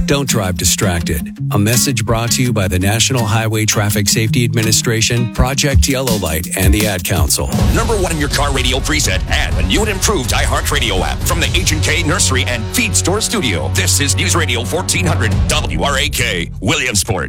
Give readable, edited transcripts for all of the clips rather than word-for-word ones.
Don't drive distracted. A message brought to you by the National Highway Traffic Safety Administration, Project Yellow Light, and the Ad Council. Number one in your car radio preset and a new and improved iHeartRadio app from the H&K Nursery and Feed Store Studio. This is News Radio 1400 WRAK, Williamsport.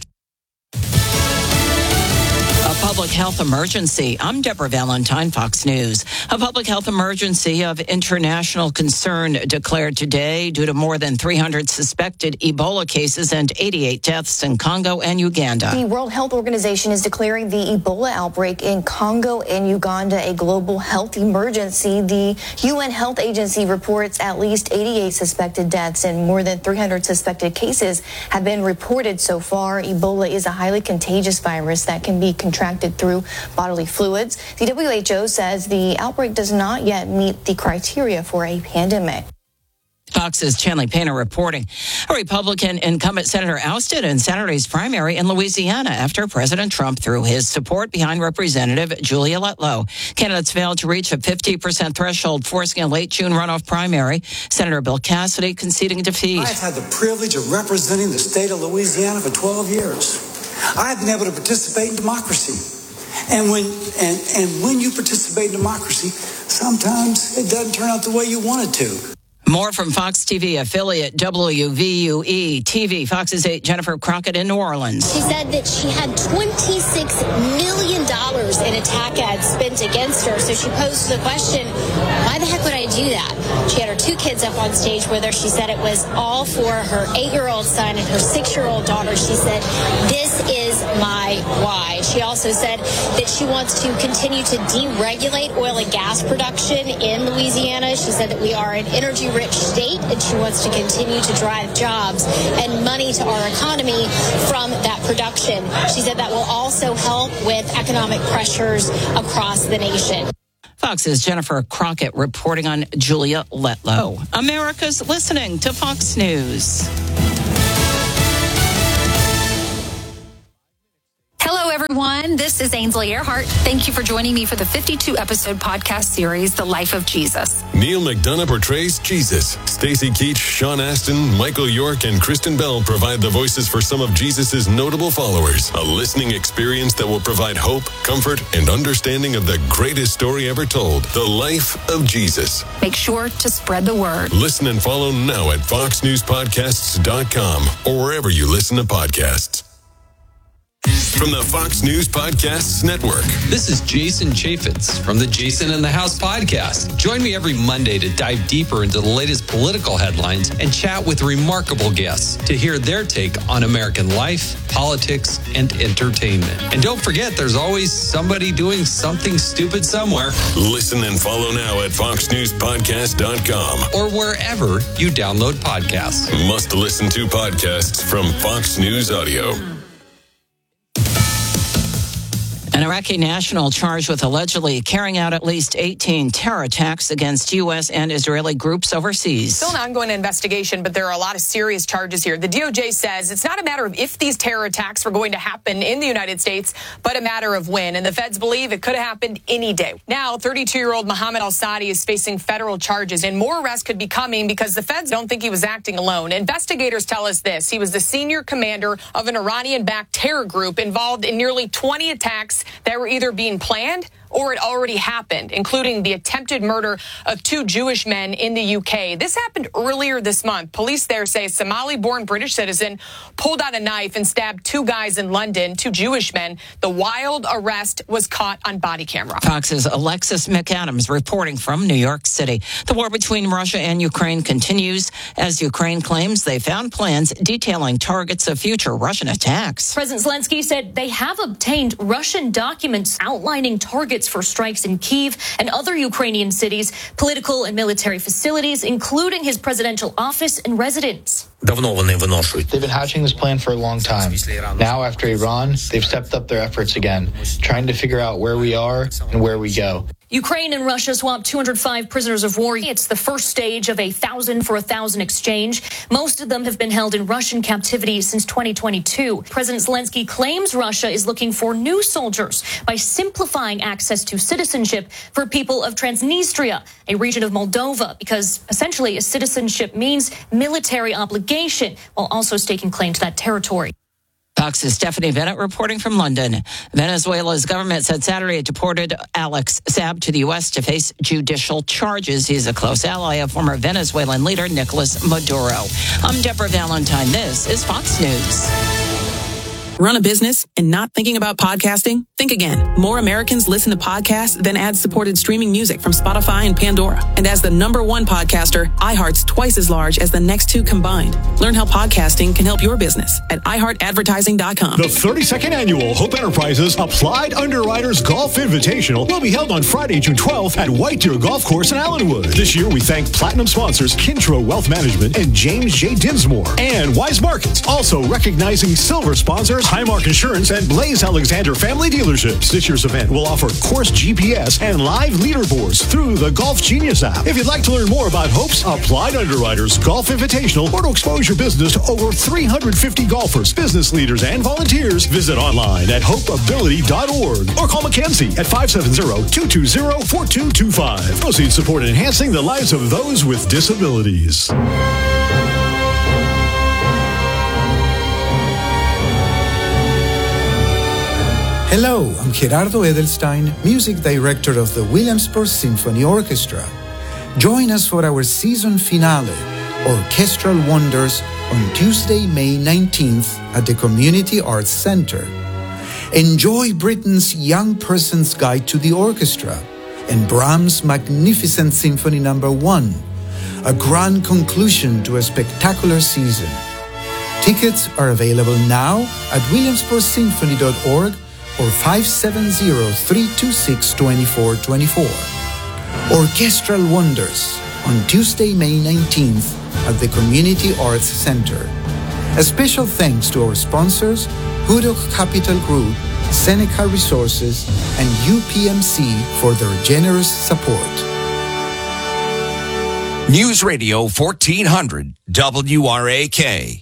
A public health emergency. I'm Deborah Valentine, Fox News. A public health emergency of international concern declared today due to more than 300 suspected Ebola cases and 88 deaths in Congo and Uganda. The World Health Organization is declaring the Ebola outbreak in Congo and Uganda a global health emergency. The UN Health Agency reports at least 88 suspected deaths and more than 300 suspected cases have been reported so far. Ebola is a highly contagious virus that can be contracted through bodily fluids. The WHO says the outbreak does not yet meet the criteria for a pandemic. Fox's Chanley Painter reporting. A Republican incumbent senator ousted in Saturday's primary in Louisiana after President Trump threw his support behind Representative Julia Letlow. Candidates failed to reach a 50% threshold, forcing a late June runoff primary. Senator Bill Cassidy conceding defeat. I've had the privilege of representing the state of Louisiana for 12 years. I've been able to participate in democracy. And when you participate in democracy, sometimes it doesn't turn out the way you want it to. More from Fox TV affiliate WVUE TV. Fox's 8 Jennifer Crockett in New Orleans. She said that she had $26 million in attack ads spent against her. So she posed the question, why the heck would I do that? She had her 2 kids up on stage with her. She said it was all for her 8-year-old son and her 6-year-old daughter. She said, this is my why. She also said that she wants to continue to deregulate oil and gas production in Louisiana. She said that we are an energy-rich state, and she wants to continue to drive jobs and money to our economy from that production. She said that will also help with economic pressures across the nation. Fox's Jennifer Crockett reporting on Julia Letlow. America's listening to Fox News. Hello, everyone. This is Ainsley Earhart. Thank you for joining me for the 52-episode podcast series, The Life of Jesus. Neil McDonough portrays Jesus. Stacey Keach, Sean Astin, Michael York, and Kristen Bell provide the voices for some of Jesus' notable followers. A listening experience that will provide hope, comfort, and understanding of the greatest story ever told, The Life of Jesus. Make sure to spread the word. Listen and follow now at foxnewspodcasts.com or wherever you listen to podcasts. From the Fox News Podcasts Network. This is Jason Chaffetz from the Jason in the House podcast. Join me every Monday to dive deeper into the latest political headlines and chat with remarkable guests to hear their take on American life, politics, and entertainment. And don't forget, there's always somebody doing something stupid somewhere. Listen and follow now at foxnewspodcast.com or wherever you download podcasts. Must listen to podcasts from Fox News Audio. An Iraqi national charged with allegedly carrying out at least 18 terror attacks against U.S. and Israeli groups overseas. Still an ongoing investigation, but there are a lot of serious charges here. The DOJ says it's not a matter of if these terror attacks were going to happen in the United States, but a matter of when. And the feds believe it could have happened any day. Now, 32-year-old Mohammed al-Sadi is facing federal charges, and more arrests could be coming because the feds don't think he was acting alone. Investigators tell us this. He was the senior commander of an Iranian-backed terror group involved in nearly 20 attacks that were either being planned or it already happened, including the attempted murder of 2 Jewish men in the UK. This happened earlier this month. Police there say a Somali-born British citizen pulled out a knife and stabbed 2 guys in London, 2 Jewish men. The wild arrest was caught on body camera. Fox's Alexis McAdams reporting from New York City. The war between Russia and Ukraine continues as Ukraine claims they found plans detailing targets of future Russian attacks. President Zelensky said they have obtained Russian documents outlining targets for strikes in Kyiv and other Ukrainian cities, political and military facilities, including his presidential office and residence. They've been hatching this plan for a long time. Now, after Iran, they've stepped up their efforts again, trying to figure out where we are and where we go. Ukraine and Russia swapped 205 prisoners of war. It's the first stage of a 1,000 for 1,000 exchange. Most of them have been held in Russian captivity since 2022. President Zelensky claims Russia is looking for new soldiers by simplifying access to citizenship for people of Transnistria, a region of Moldova, because essentially a citizenship means military obligation while also staking claim to that territory. Fox's Stephanie Bennett reporting from London. Venezuela's government said Saturday it deported Alex Saab to the U.S. to face judicial charges. He's a close ally of former Venezuelan leader Nicolas Maduro. I'm Deborah Valentine. This is Fox News. Run a business and not thinking about podcasting? Think again. More Americans listen to podcasts than ad-supported streaming music from Spotify and Pandora. And as the #1 podcaster, iHeart's twice as large as the next two combined. Learn how podcasting can help your business at iHeartAdvertising.com. The 32nd Annual Hope Enterprises Applied Underwriters Golf Invitational will be held on Friday, June 12th at White Deer Golf Course in Allenwood. This year, we thank platinum sponsors Kintro Wealth Management and James J. Dinsmore, and Wise Markets. Also recognizing silver sponsors Highmark Insurance and Blaze Alexander Family Dealerships. This year's event will offer course GPS and live leaderboards through the Golf Genius app. If you'd like to learn more about Hope's Applied Underwriters Golf Invitational or to expose your business to over 350 golfers, business leaders, and volunteers, visit online at hopeability.org or call Mackenzie at 570-220-4225. Proceeds support enhancing the lives of those with disabilities. Hello, I'm Gerardo Edelstein, music director of the Williamsport Symphony Orchestra. Join us for our season finale, Orchestral Wonders, on Tuesday, May 19th at the Community Arts Center. Enjoy Britain's Young Person's Guide to the Orchestra and Brahms' magnificent Symphony No. 1, a grand conclusion to a spectacular season. Tickets are available now at williamsportsymphony.org or 570-326-2424. Orchestral Wonders on Tuesday, May 19th at the Community Arts Center. A special thanks to our sponsors, Hudok Capital Group, Seneca Resources, and UPMC for their generous support. News Radio 1400 WRAK.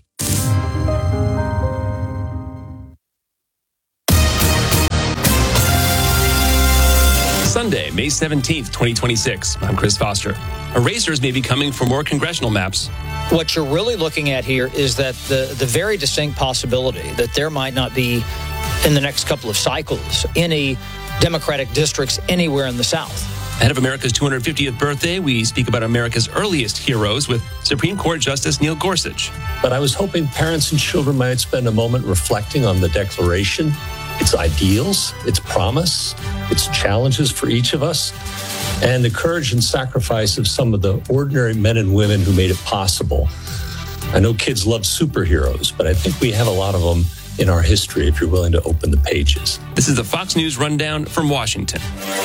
Sunday, May 17th, 2026. I'm Chris Foster. Erasers may be coming for more congressional maps. What you're really looking at here is that the very distinct possibility that there might not be, in the next couple of cycles, any Democratic districts anywhere in the South. Ahead of America's 250th birthday, we speak about America's earliest heroes with Supreme Court Justice Neil Gorsuch. But I was hoping parents and children might spend a moment reflecting on the Declaration, its ideals, its promise, its challenges for each of us, and the courage and sacrifice of some of the ordinary men and women who made it possible. I know kids love superheroes, but I think we have a lot of them in our history if you're willing to open the pages. This is the Fox News Rundown from Washington.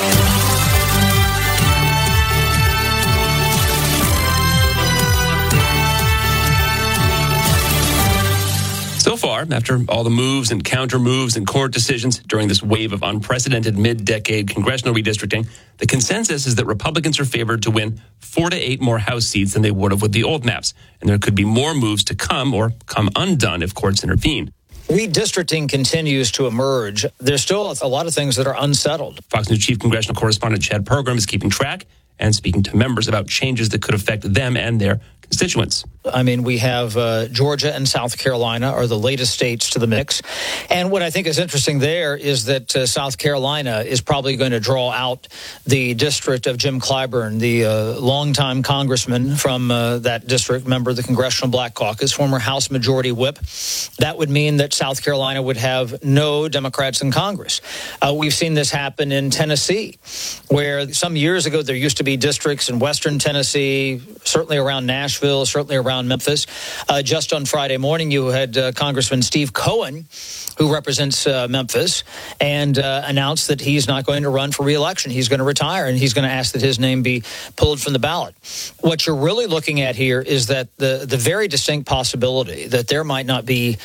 So far, after all the moves and counter moves and court decisions during this wave of unprecedented mid-decade congressional redistricting, the consensus is that Republicans are favored to win 4 to 8 more House seats than they would have with the old maps. And there could be more moves to come or come undone if courts intervene. Redistricting continues to emerge. There's still a lot of things that are unsettled. Fox News Chief Congressional Correspondent Chad Pergram is keeping track and speaking to members about changes that could affect them and their constituents. I mean, we have Georgia and South Carolina are the latest states to the mix. And what I think is interesting there is that South Carolina is probably going to draw out the district of Jim Clyburn, the longtime congressman from that district, member of the Congressional Black Caucus, former House Majority Whip. That would mean that South Carolina would have no Democrats in Congress. We've seen this happen in Tennessee, where some years ago there used to be districts in western Tennessee, certainly around Nashville, certainly around Memphis. Just on Friday morning, you had Congressman Steve Cohen, who represents Memphis, and announced that he's not going to run for re-election. He's going to retire, and he's going to ask that his name be pulled from the ballot. What you're really looking at here is that the very distinct possibility that there might not be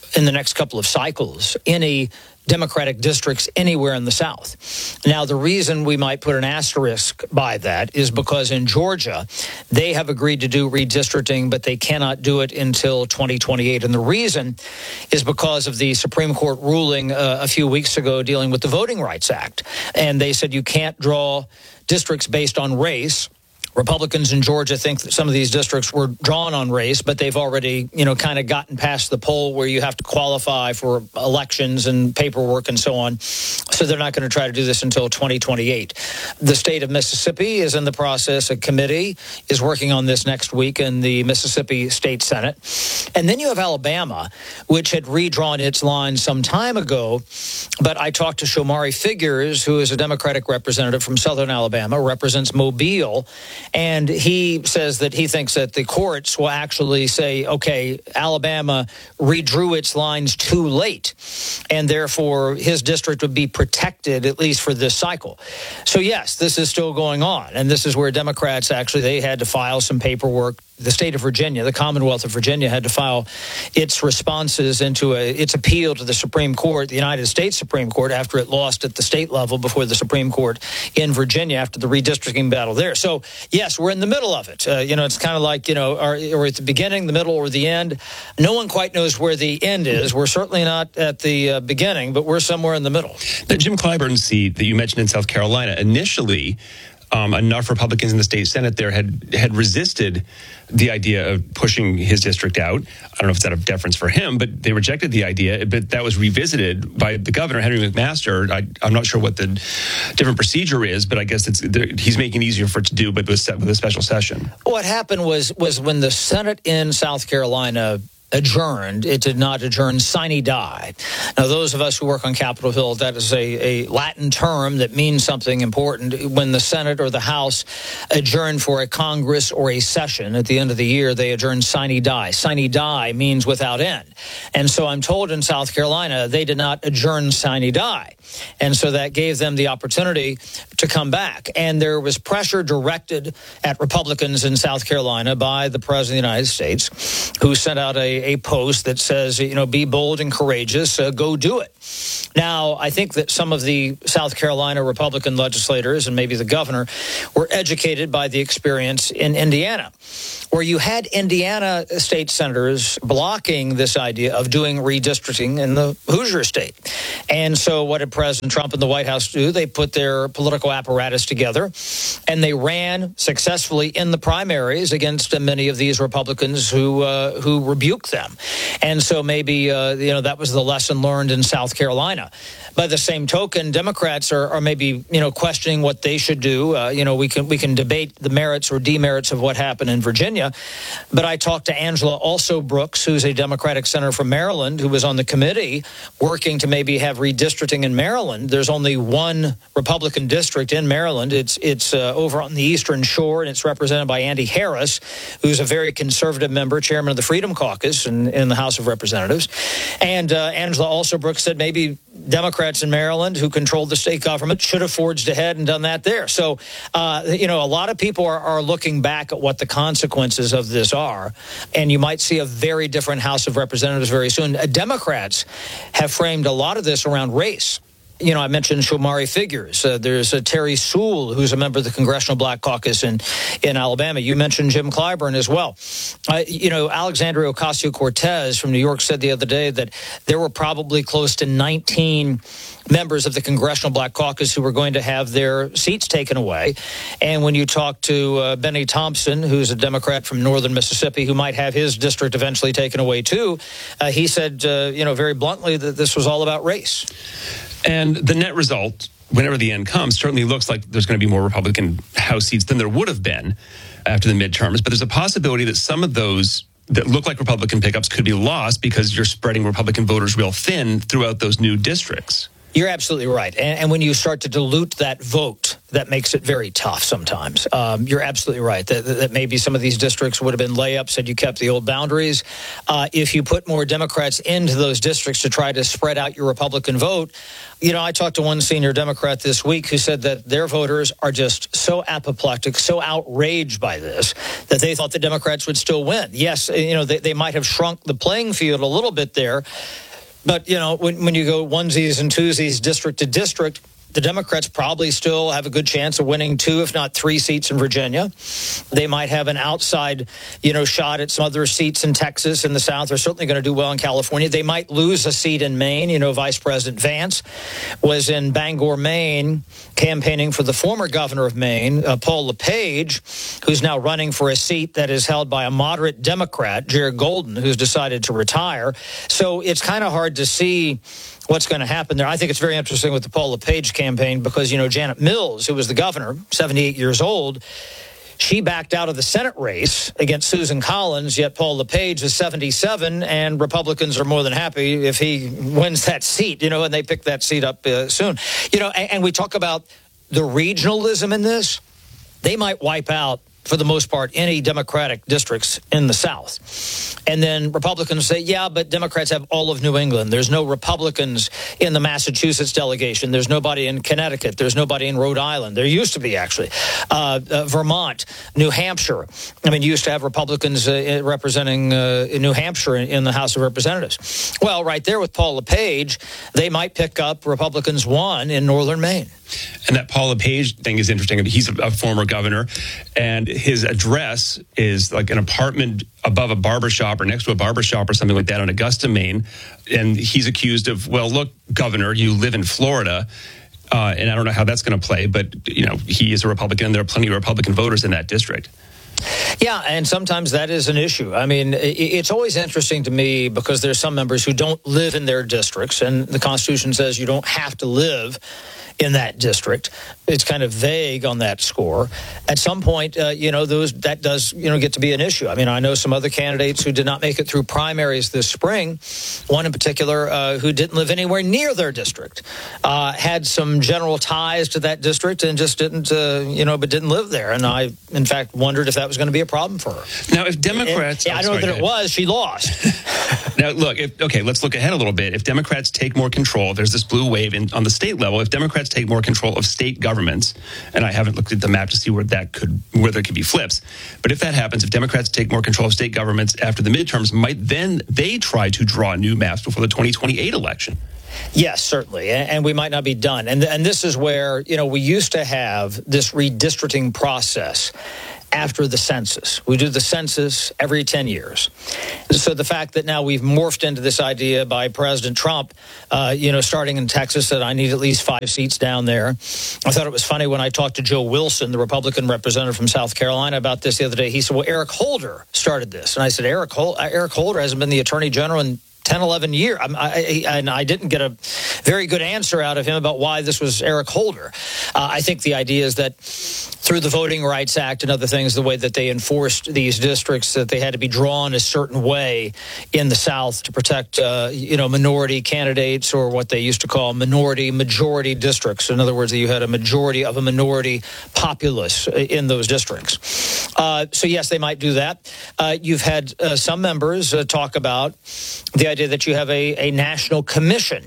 in the next couple of cycles any Democratic districts anywhere in the South. Now, the reason we might put an asterisk by that is because in Georgia, they have agreed to do redistricting, but they cannot do it until 2028. And the reason is because of the Supreme Court ruling a few weeks ago dealing with the Voting Rights Act. And they said you can't draw districts based on race. Republicans in Georgia think that some of these districts were drawn on race, but they've already, kind of gotten past the poll where you have to qualify for elections and paperwork and so on. So they're not going to try to do this until 2028. The state of Mississippi is in the process. A committee is working on this next week in the Mississippi State Senate. And then you have Alabama, which had redrawn its lines some time ago. But I talked to Shomari Figures, who is a Democratic representative from Southern Alabama, represents Mobile. And he says that he thinks that the courts will actually say, okay, Alabama redrew its lines too late, and therefore his district would be protected, at least for this cycle. So, yes, this is still going on. And this is where Democrats actually, they had to file some paperwork. The state of Virginia, the Commonwealth of Virginia, had to file its responses into its appeal to the Supreme Court, the United States Supreme Court, after it lost at the state level before the Supreme Court in Virginia after the redistricting battle there. So, yes, we're in the middle of it. It's kind of like, or at the beginning, the middle, or the end. No one quite knows where the end is. We're certainly not at the beginning, but we're somewhere in the middle. The Jim Clyburn's seat that you mentioned in South Carolina, initially, enough Republicans in the state Senate there had resisted the idea of pushing his district out. I don't know if it's out of deference for him, but they rejected the idea. But that was revisited by the governor, Henry McMaster. I'm not sure what the different procedure is, but I guess he's making it easier for it to do, but with a special session. What happened was when the Senate in South Carolina adjourned, it did not adjourn sine die. Now, those of us who work on Capitol Hill, that is a Latin term that means something important. When the Senate or the House adjourn for a Congress or a session at the end of the year, they adjourn sine die. Sine die means without end. And so I'm told in South Carolina, they did not adjourn sine die. And so that gave them the opportunity to come back. And there was pressure directed at Republicans in South Carolina by the President of the United States, who sent out a post that says, be bold and courageous, go do it. Now, I think that some of the South Carolina Republican legislators and maybe the governor were educated by the experience in Indiana, where you had Indiana state senators blocking this idea of doing redistricting in the Hoosier state. And so what did President Trump and the White House do? They put their political apparatus together, and they ran successfully in the primaries against many of these Republicans who rebuked them. And so maybe, that was the lesson learned in South Carolina. By the same token, Democrats are maybe, questioning what they should do. We can debate the merits or demerits of what happened in Virginia. But I talked to Angela Also Brooks, who's a Democratic senator from Maryland, who was on the committee working to maybe have redistricting in Maryland. There's only one Republican district in Maryland. It's over on the Eastern Shore, and it's represented by Andy Harris, who's a very conservative member, chairman of the Freedom Caucus in the House of Representatives. And Angela Also Brooks said maybe Democrats in Maryland who controlled the state government should have forged ahead and done that there. So, a lot of people are looking back at what the consequences of this are, and you might see a very different House of Representatives very soon. Democrats have framed a lot of this around race. I mentioned Shomari Figures. There's Terry Sewell, who's a member of the Congressional Black Caucus in Alabama. You mentioned Jim Clyburn as well. Alexandria Ocasio-Cortez from New York said the other day that there were probably close to 19 members of the Congressional Black Caucus who were going to have their seats taken away. And when you talk to Benny Thompson, who's a Democrat from northern Mississippi, who might have his district eventually taken away too, he said, very bluntly that this was all about race. And the net result, whenever the end comes, certainly looks like there's going to be more Republican House seats than there would have been after the midterms. But there's a possibility that some of those that look like Republican pickups could be lost because you're spreading Republican voters real thin throughout those new districts. You're absolutely right. And when you start to dilute that vote, that makes it very tough sometimes. You're absolutely right that maybe some of these districts would have been layups had you kept the old boundaries. If you put more Democrats into those districts to try to spread out your Republican vote, I talked to one senior Democrat this week who said that their voters are just so apoplectic, so outraged by this, that they thought the Democrats would still win. Yes, they might have shrunk the playing field a little bit there. But, when you go onesies and twosies, district to district, the Democrats probably still have a good chance of winning 2, if not 3 seats in Virginia. They might have an outside, shot at some other seats in Texas and the South. They're certainly going to do well in California. They might lose a seat in Maine. Vice President Vance was in Bangor, Maine, campaigning for the former governor of Maine, Paul LePage, who's now running for a seat that is held by a moderate Democrat, Jared Golden, who's decided to retire. So it's kind of hard to see what's going to happen there. I think it's very interesting with the Paul LePage campaign because, Janet Mills, who was the governor, 78 years old, she backed out of the Senate race against Susan Collins, yet Paul LePage is 77, and Republicans are more than happy if he wins that seat, and they pick that seat up soon. And we talk about the regionalism in this. They might wipe out, for the most part, any Democratic districts in the South. And then Republicans say, yeah, but Democrats have all of New England. There's no Republicans in the Massachusetts delegation. There's nobody in Connecticut. There's nobody in Rhode Island. There used to be, actually. Vermont, New Hampshire. You used to have Republicans representing New Hampshire in the House of Representatives. Well, right there with Paul LePage, they might pick up Republicans 1 in northern Maine. And that Paul LePage thing is interesting. He's a former governor, and his address is like an apartment above a barbershop or next to a barbershop or something like that in Augusta, Maine. And he's accused of, well, look, Governor, you live in Florida. And I don't know how that's going to play, but, he is a Republican, and there are plenty of Republican voters in that district. Yeah, and sometimes that is an issue. It's always interesting to me because there's some members who don't live in their districts, and the Constitution says you don't have to live in that district. It's kind of vague on that score. At some point, that does, get to be an issue. I know some other candidates who did not make it through primaries this spring. One in particular who didn't live anywhere near their district, had some general ties to that district and just didn't, but didn't live there. And I, in fact, wondered if that was going to be a problem for her. Now, if Democrats... I know that it was. She lost. Now, look, let's look ahead a little bit. If Democrats take more control, there's this blue wave on the state level. If Democrats take more control of state governments, and I haven't looked at the map to see where there could be flips, but if that happens, if Democrats take more control of state governments after the midterms, might then they try to draw new maps before the 2028 election? Yes, certainly. And we might not be done. And this is where, we used to have this redistricting process after the census. We do the census every 10 years. So the fact that now we've morphed into this idea by President Trump, starting in Texas, that I need at least 5 seats down there. I thought it was funny when I talked to Joe Wilson, the Republican representative from South Carolina, about this the other day. He said, well, Eric Holder started this. And I said, Eric Holder hasn't been the attorney general in 10, 11 years. And I didn't get a very good answer out of him about why this was Eric Holder. I think the idea is that through the Voting Rights Act and other things, the way that they enforced these districts, that they had to be drawn a certain way in the South to protect, minority candidates, or what they used to call majority districts. In other words, you had a majority of a minority populace in those districts. So, yes, they might do that. You've had some members talk about the idea that you have a national commission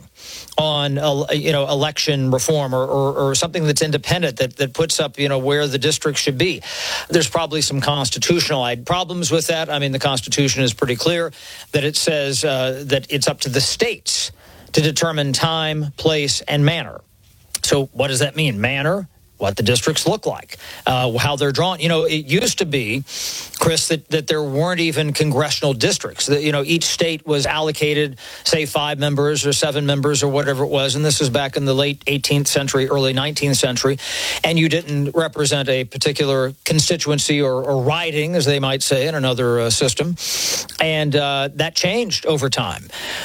on election reform or something that's independent that puts up where the district should be. There's probably some constitutional problems with that. The Constitution is pretty clear that it says that it's up to the states to determine time, place, and manner. So what does that mean? Manner? What the districts look like, how they're drawn. It used to be, Chris, that there weren't even congressional districts. That, each state was allocated, say, 5 members or 7 members or whatever it was. And this is back in the late 18th century, early 19th century. And you didn't represent a particular constituency or riding, as they might say, in another system. And that changed over time.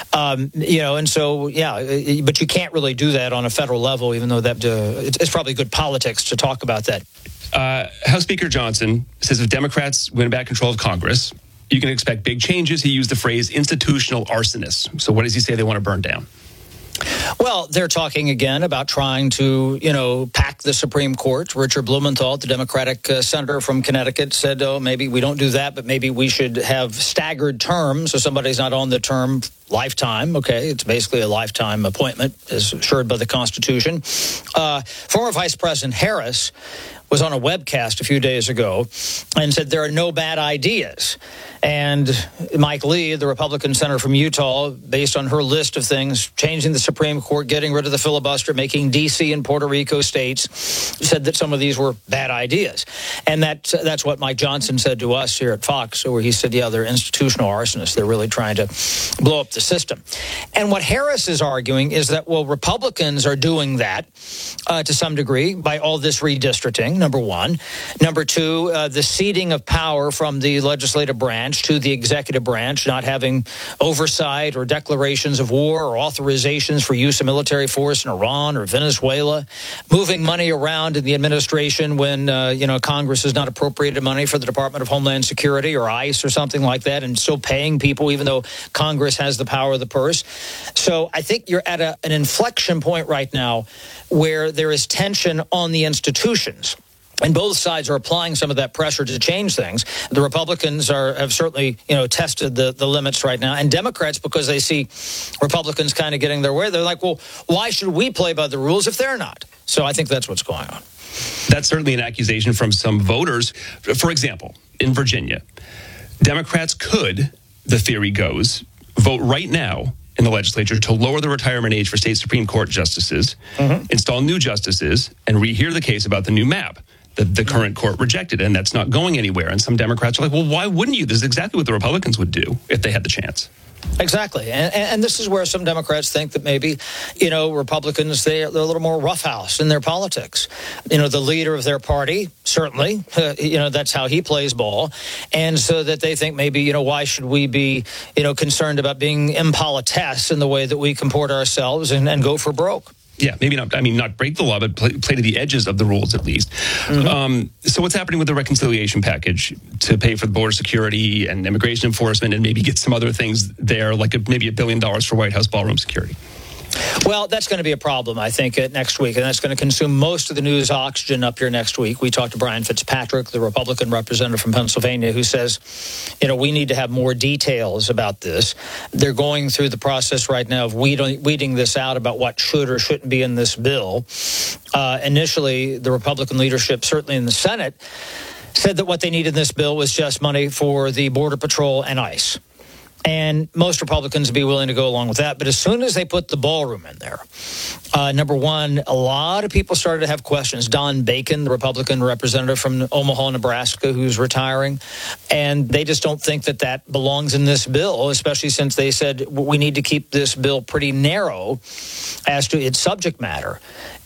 And so, but you can't really do that on a federal level, even though that it's probably good politics to talk about that. House Speaker Johnson says if Democrats win back control of Congress, you can expect big changes. He used the phrase institutional arsonists. So what does he say they want to burn down? Well, they're talking again about trying to, pack the Supreme Court. Richard Blumenthal, the Democratic senator from Connecticut, said, maybe we don't do that, but maybe we should have staggered terms so somebody's not on the term lifetime. Okay, it's basically a lifetime appointment as assured by the Constitution. Former Vice President Harris was on a webcast a few days ago and said there are no bad ideas. And Mike Lee, the Republican senator from Utah, based on her list of things, changing the Supreme Court, getting rid of the filibuster, making D.C. and Puerto Rico states, said that some of these were bad ideas. And that's what Mike Johnson said to us here at Fox, where he said, they're institutional arsonists. They're really trying to blow up the system. And what Harris is arguing is that, Republicans are doing that to some degree by all this redistricting, number one. Number two, the ceding of power from the legislative branch to the executive branch, not having oversight or declarations of war or authorizations for use of military force in Iran or Venezuela, moving money around in the administration when, Congress has not appropriated money for the Department of Homeland Security or ICE or something like that, and still paying people even though Congress has the power of the purse. So I think you're at an inflection point right now where there is tension on the institutions. And both sides are applying some of that pressure to change things. The Republicans have certainly, tested the limits right now. And Democrats, because they see Republicans kind of getting their way, they're like, well, why should we play by the rules if they're not? So I think that's what's going on. That's certainly an accusation from some voters. For example, in Virginia, Democrats could, the theory goes, vote right now in the legislature to lower the retirement age for state Supreme Court justices, install new justices, and rehear the case about the new map that the current court rejected, and that's not going anywhere. And some Democrats are like, well, why wouldn't you? This is exactly what the Republicans would do if they had the chance. Exactly. And this is where some Democrats think that maybe, Republicans, they're a little more roughhouse in their politics. The leader of their party, certainly, that's how he plays ball. And so that they think maybe, why should we be, concerned about being impolitesse in the way that we comport ourselves and go for broke? Yeah, maybe not. I mean, not break the law, but play to the edges of the rules at least. So what's happening with the reconciliation package to pay for the border security and immigration enforcement and maybe get some other things there, like maybe $1 billion for White House ballroom security? Well, that's going to be a problem, I think, next week, and that's going to consume most of the news oxygen up here next week. We talked to Brian Fitzpatrick, the Republican representative from Pennsylvania, who says, we need to have more details about this. They're going through the process right now of weeding this out about what should or shouldn't be in this bill. Initially, the Republican leadership, certainly in the Senate, said that what they need in this bill was just money for the Border Patrol and ICE. And most Republicans would be willing to go along with that. But as soon as they put the ballroom in there, number one, a lot of people started to have questions. Don Bacon, the Republican representative from Omaha, Nebraska, who's retiring, and they just don't think that belongs in this bill, especially since they said we need to keep this bill pretty narrow as to its subject matter.